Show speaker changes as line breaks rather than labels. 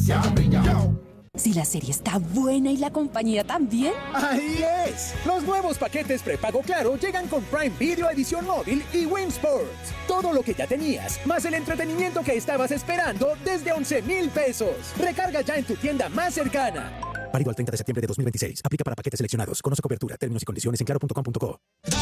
se brilla.
Si la serie está buena y la compañía también.
¡Ahí es! Los nuevos paquetes prepago Claro llegan con Prime Video Edición Móvil y Win Sports. Todo lo que ya tenías, más el entretenimiento que estabas esperando desde 11,000 pesos. Recarga ya en tu tienda más cercana.
Válido al 30 de septiembre de 2026. Aplica para paquetes seleccionados. Conoce cobertura, términos y condiciones en claro.com.co.